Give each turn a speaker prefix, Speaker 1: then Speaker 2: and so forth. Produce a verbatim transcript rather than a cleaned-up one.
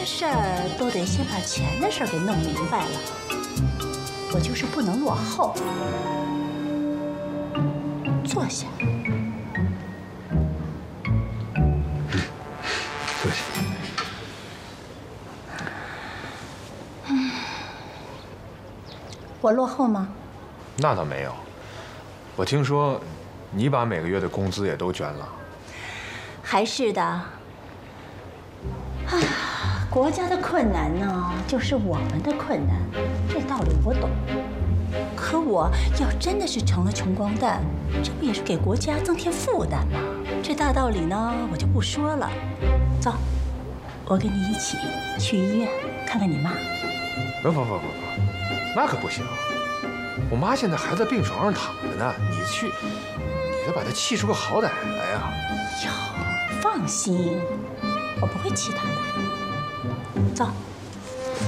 Speaker 1: 事儿都得先把钱的事儿给弄明白了。我就是不能落后。坐下。
Speaker 2: 坐下。
Speaker 1: 嗯，我落后吗？
Speaker 2: 那倒没有。我听说，你把每个月的工资也都捐了。
Speaker 1: 还是的。哎呀，国家的困难呢，就是我们的困难，这道理我懂。可我要真的是成了穷光蛋，这不也是给国家增添负担吗？这大道理呢，我就不说了。走，我跟你一起去医院看看你妈。
Speaker 2: 不不不不不，那可不行。我妈现在还在病床上躺着呢，你去，你得把她气出个好歹来呀！
Speaker 1: 哟，放心，我不会气她的。走。